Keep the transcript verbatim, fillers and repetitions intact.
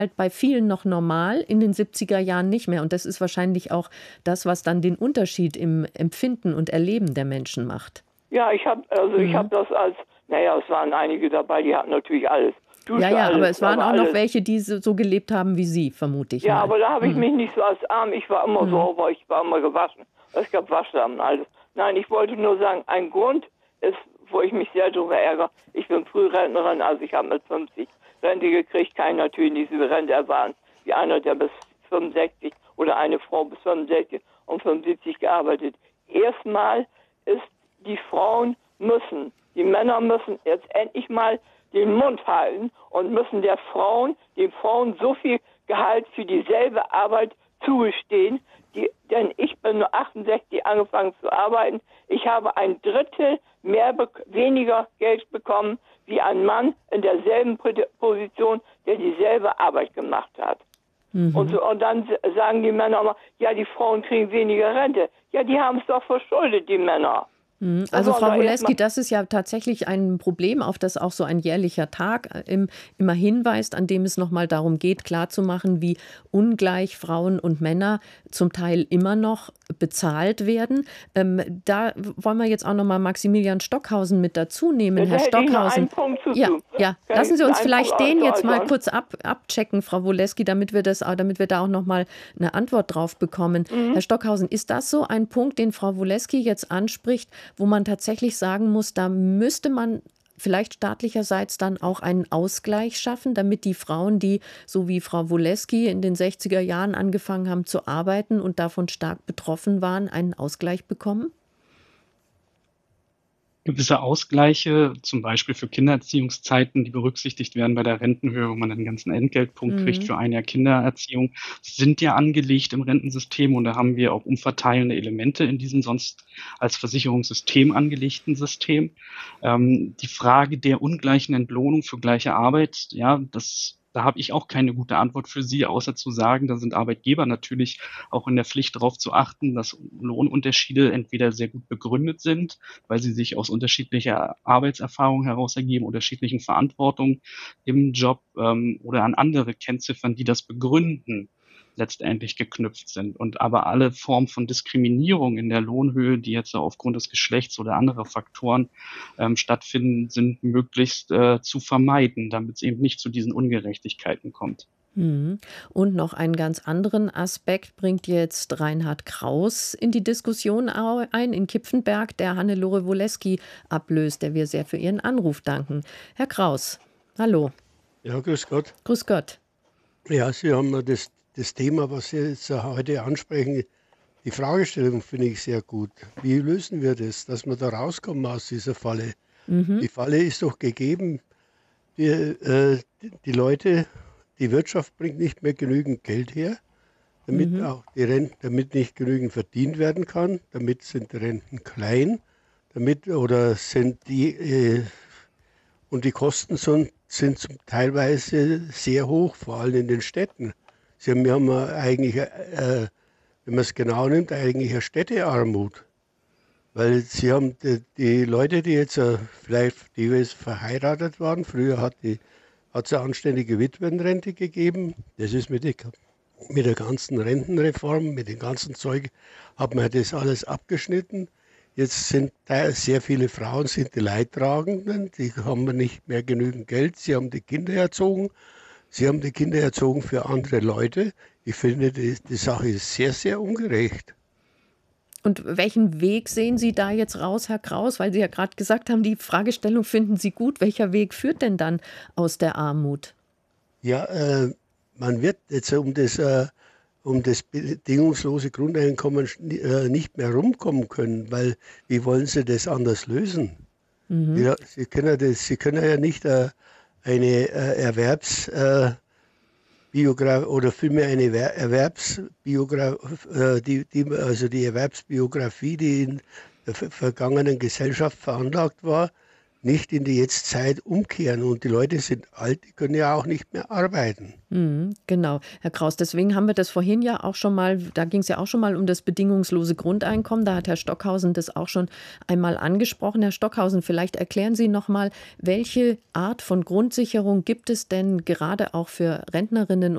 halt bei vielen noch normal, in den siebziger Jahren nicht mehr. Und das ist wahrscheinlich auch das, was dann den Unterschied im Empfinden und Erleben der Menschen macht. Ja, ich habe also Mhm. ich habe das als, naja, es waren einige dabei, die hatten natürlich alles. Dusche, Ja, ja, alles, aber es waren auch noch alles. welche, die so, so gelebt haben wie Sie, vermute ich Ja, mal. aber da habe ich Mhm. mich nicht so als arm, ich war immer Mhm. sauber, ich war immer gewaschen. Es gab Waschlappen und alles. Nein, ich wollte nur sagen, ein Grund ist, wo ich mich sehr darüber ärgere, ich bin Frührentnerin, also ich habe mit fünfzig Rente gekriegt, kann natürlich nicht diese Rente erwarten, wie einer, der bis fünfundsechzig oder eine Frau bis fünfundsechzig und fünfundsiebzig gearbeitet. Erstmal ist, die Frauen müssen, die Männer müssen jetzt endlich mal den Mund halten und müssen der Frauen, den Frauen so viel Gehalt für dieselbe Arbeit zugestehen, die, denn ich bin nur achtundsechzig angefangen zu arbeiten. Ich habe ein Drittel mehr weniger Geld bekommen wie ein Mann in derselben Position, der dieselbe Arbeit gemacht hat. Mhm. Und, so, und dann sagen die Männer immer, ja, die Frauen kriegen weniger Rente. Ja, die haben es doch verschuldet, die Männer. Also Frau Woleski, das ist ja tatsächlich ein Problem, auf das auch so ein jährlicher Tag im, immer hinweist, an dem es nochmal darum geht, klarzumachen, wie ungleich Frauen und Männer zum Teil immer noch bezahlt werden. Ähm, da wollen wir jetzt auch nochmal Maximilian Stockhausen mit dazu nehmen. Ja, Herr Stockhausen, ja, ja. Lassen Sie uns vielleicht den jetzt mal kurz ab, abchecken, Frau Woleski, damit wir, das, damit wir da auch nochmal eine Antwort drauf bekommen. Mhm. Herr Stockhausen, ist das so ein Punkt, den Frau Woleski jetzt anspricht, wo man tatsächlich sagen muss, da müsste man vielleicht staatlicherseits dann auch einen Ausgleich schaffen, damit die Frauen, die so wie Frau Woleski in den sechziger Jahren angefangen haben zu arbeiten und davon stark betroffen waren, einen Ausgleich bekommen? Gewisse Ausgleiche, zum Beispiel für Kindererziehungszeiten, die berücksichtigt werden bei der Rentenhöhe, wo man einen ganzen Entgeltpunkt mhm. kriegt für ein Jahr Kindererziehung, sind ja angelegt im Rentensystem und da haben wir auch umverteilende Elemente in diesem sonst als Versicherungssystem angelegten System. Ähm, die Frage der ungleichen Entlohnung für gleiche Arbeit, ja, das Da habe ich auch keine gute Antwort für Sie, außer zu sagen, da sind Arbeitgeber natürlich auch in der Pflicht darauf zu achten, dass Lohnunterschiede entweder sehr gut begründet sind, weil sie sich aus unterschiedlicher Arbeitserfahrung heraus ergeben, unterschiedlichen Verantwortung im Job ähm, oder an andere Kennziffern, die das begründen, letztendlich geknüpft sind. Und aber alle Formen von Diskriminierung in der Lohnhöhe, die jetzt aufgrund des Geschlechts oder anderer Faktoren ähm, stattfinden, sind möglichst äh, zu vermeiden, damit es eben nicht zu diesen Ungerechtigkeiten kommt. Und noch einen ganz anderen Aspekt bringt jetzt Reinhard Kraus in die Diskussion ein, in Kipfenberg, der Hannelore Woleski ablöst, der wir sehr für Ihren Anruf danken. Herr Kraus, hallo. Ja, grüß Gott. Grüß Gott. Ja, Sie haben das, das Thema, was Sie jetzt heute ansprechen, die Fragestellung finde ich sehr gut. Wie lösen wir das, dass wir da rauskommen aus dieser Falle? Mhm. Die Falle ist doch gegeben. Wir, äh, die, die Leute... Die Wirtschaft bringt nicht mehr genügend Geld her, damit mhm. auch die Renten, damit nicht genügend verdient werden kann. Damit sind die Renten klein, damit oder sind die äh, und die Kosten sind, sind zum teilweise sehr hoch, vor allem in den Städten. Sie haben, wir haben eigentlich, äh, wenn man es genau nimmt, eigentlich eine Städtearmut, weil sie haben die, die Leute, die jetzt äh, vielleicht, die jetzt verheiratet waren, früher hat die hat es eine anständige Witwenrente gegeben. Das ist mit der, mit der ganzen Rentenreform, mit dem ganzen Zeug, hat man das alles abgeschnitten. Jetzt sind da sehr viele Frauen sind die Leidtragenden, die haben nicht mehr genügend Geld. Sie haben die Kinder erzogen. Sie haben die Kinder erzogen für andere Leute. Ich finde, die, die Sache ist sehr, sehr ungerecht. Und welchen Weg sehen Sie da jetzt raus, Herr Kraus? Weil Sie ja gerade gesagt haben, die Fragestellung finden Sie gut. Welcher Weg führt denn dann aus der Armut? Ja, äh, man wird jetzt um das, äh, um das bedingungslose Grundeinkommen äh, nicht mehr rumkommen können, weil wie wollen Sie das anders lösen? Mhm. Ja, Sie, können das, Sie können ja nicht äh, eine äh, Erwerbs... Äh, Biograf oder vielmehr eine Erwerbsbiografie, die, die, also die Erwerbsbiografie, die in der vergangenen Gesellschaft veranlagt war, nicht in die Jetztzeit umkehren. Und die Leute sind alt, die können ja auch nicht mehr arbeiten. Mhm, genau, Herr Kraus. Deswegen haben wir das vorhin ja auch schon mal, da ging es ja auch schon mal um das bedingungslose Grundeinkommen. Da hat Herr Stockhausen das auch schon einmal angesprochen. Herr Stockhausen, vielleicht erklären Sie noch mal, welche Art von Grundsicherung gibt es denn gerade auch für Rentnerinnen